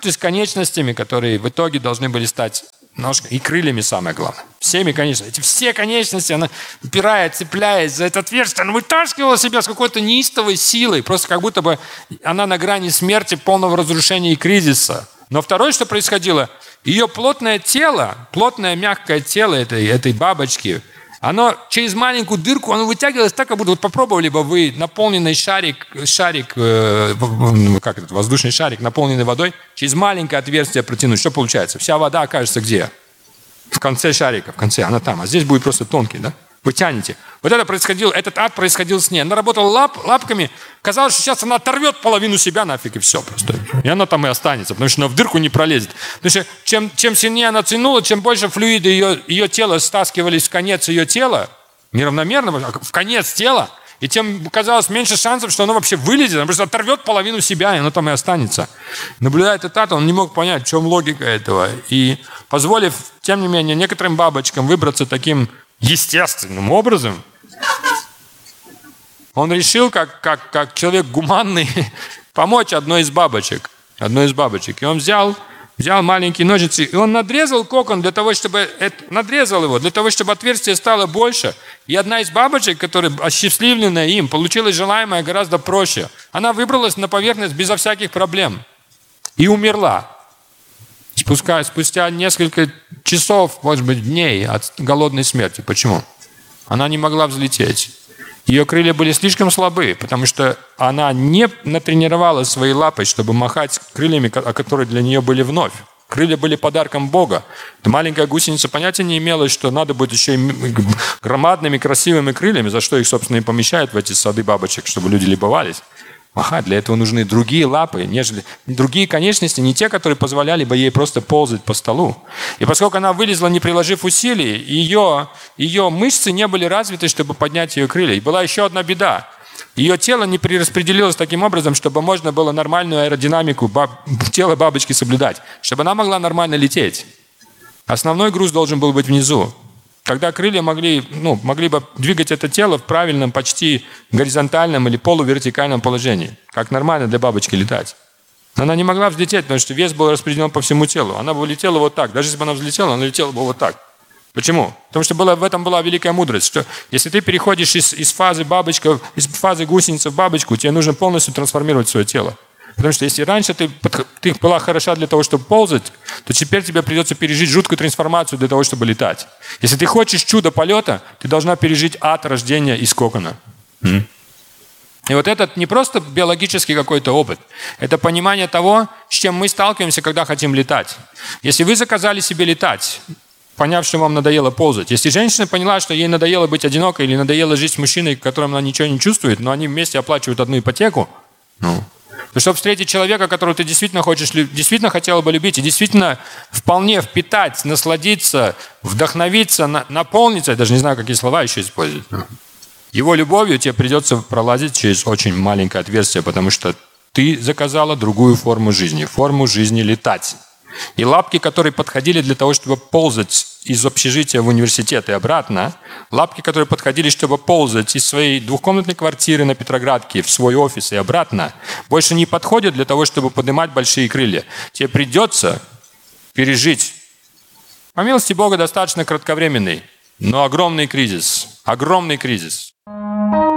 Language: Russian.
продукты с конечностями, которые в итоге должны были стать ножкой и крыльями, самое главное. Всеми конечностями. Эти все конечности, она упирает, цепляясь за это отверстие, она вытаскивала себя с какой-то неистовой силой, просто как будто бы она на грани смерти, полного разрушения и кризиса. Но второе, что происходило, ее плотное тело, плотное мягкое тело этой бабочки, оно через маленькую дырку, оно вытягивалось так, как будто вот попробовали бы вы наполненный воздушный шарик, наполненный водой, через маленькое отверстие протянуть. Что получается? Вся вода окажется где? В конце шарика, в конце, она там. А здесь будет просто тонкий, да? Вы тянете. Вот это происходило, этот ад происходил с ней. Она работала лапками, казалось, что сейчас она оторвет половину себя нафиг, и все просто. И она там и останется, потому что она в дырку не пролезет. Потому что чем сильнее она тянула, чем больше флюида ее тела стаскивались в конец ее тела, неравномерно, в конец тела, и тем казалось меньше шансов, что оно вообще вылезет, она просто оторвет половину себя, и оно там и останется. Наблюдая этот ад, он не мог понять, в чем логика этого. И позволив, тем не менее, некоторым бабочкам выбраться таким естественным образом, он решил, как человек гуманный, помочь одной из бабочек. И он взял маленькие ножницы, и он надрезал кокон для того, чтобы отверстие стало больше. И одна из бабочек, которая осчастливленная им, получила желаемое гораздо проще. Она выбралась на поверхность безо всяких проблем и умерла. Спустя несколько часов, может быть, дней от голодной смерти. Почему? Она не могла взлететь. Ее крылья были слишком слабы, потому что она не натренировала свои лапы, чтобы махать крыльями, которые для нее были вновь. Крылья были подарком Бога. Эта маленькая гусеница понятия не имела, что надо будет еще и громадными красивыми крыльями, за что их, собственно, и помещают в эти сады бабочек, чтобы люди любовались. Для этого нужны другие лапы, нежели другие конечности, не те, которые позволяли бы ей просто ползать по столу. И поскольку она вылезла, не приложив усилий, ее мышцы не были развиты, чтобы поднять ее крылья. И была еще одна беда. Ее тело не перераспределилось таким образом, чтобы можно было нормальную аэродинамику тела бабочки соблюдать, чтобы она могла нормально лететь. Основной груз должен был быть внизу. Когда крылья могли бы двигать это тело в правильном, почти горизонтальном или полувертикальном положении, как нормально для бабочки летать. Но она не могла взлететь, потому что вес был распределен по всему телу. Она бы летела вот так. Даже если бы она взлетела, она летела бы вот так. Почему? Потому что в этом была великая мудрость, что если ты переходишь из фазы гусеницы в бабочку, тебе нужно полностью трансформировать свое тело. Потому что если раньше ты была хороша для того, чтобы ползать, то теперь тебе придется пережить жуткую трансформацию для того, чтобы летать. Если ты хочешь чудо полета, ты должна пережить ад рождения из кокона. И вот этот не просто биологический какой-то опыт, это понимание того, с чем мы сталкиваемся, когда хотим летать. Если вы заказали себе летать, поняв, что вам надоело ползать. Если женщина поняла, что ей надоело быть одинокой или надоело жить с мужчиной, которым она ничего не чувствует, но они вместе оплачивают одну ипотеку, то чтобы встретить человека, которого ты действительно хотела бы любить и действительно вполне впитать, насладиться, вдохновиться, наполниться, я даже не знаю, какие слова еще использовать. Его любовью тебе придется пролазить через очень маленькое отверстие, потому что ты заказала другую форму жизни летать. И лапки, которые подходили для того, чтобы ползать из общежития в университет и обратно, лапки, которые подходили, чтобы ползать из своей двухкомнатной квартиры на Петроградке в свой офис и обратно, больше не подходят для того, чтобы поднимать большие крылья. Тебе придется пережить, по милости Бога, достаточно кратковременный, но огромный кризис.